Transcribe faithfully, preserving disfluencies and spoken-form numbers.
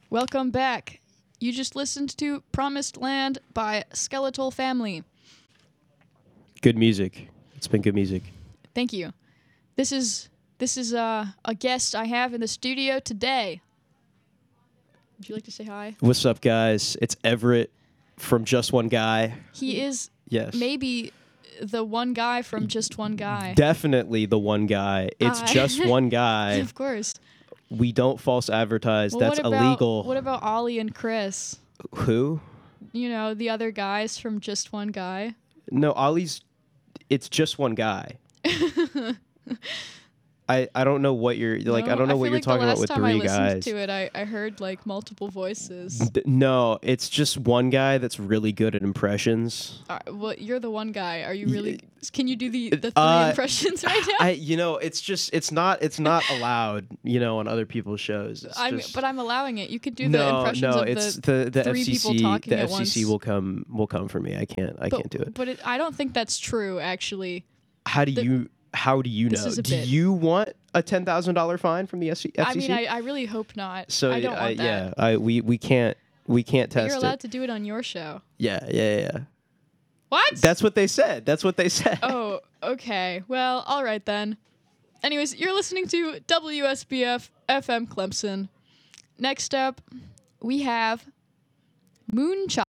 Welcome back. You just listened to Promised Land by Skeletal Family. Good music. It's been good music. Thank you. This is this is uh, a guest I have in the studio today. Would you like to say hi? What's up, guys? It's Everett from Just One Guy. He is Yes. maybe the one guy from Just One Guy. Definitely the one guy. It's Hi. just one guy. Of course. We don't false advertise. Well, That's what about, illegal. What about Ollie and Chris? Who? You know, the other guys from Just One Guy. No, Ollie's. It's just one guy. I, I don't know what you're like. No, I don't know I what feel you're like talking the about last with time three I listened guys. to it, I, I heard like multiple voices. D- no, it's just one guy that's really good at impressions. Uh, well, you're the one guy. Are you really? Can you do the the three Uh, impressions right now? I, you know, it's just it's not it's not allowed, you know, on other people's shows. It's I'm, just, but I'm allowing it. You could do the no, impressions no, of it's the. the the three F C C. people talking The at F C C once. will come will come for me. I can't I but, can't do it. But it, I don't think that's true. Actually, How do the- you how do you this know? is a Do bit. you want a ten thousand dollar fine from the F C C? I mean, I, I really hope not. so I don't I, want that. yeah, I we we can't we can't But test you're allowed it. to do it on your show. Yeah, yeah, yeah. What? That's what they said. That's what they said. Oh, okay. Well, all right then. Anyways, you're listening to W S B F F M Clemson. Next up, we have Moonchild.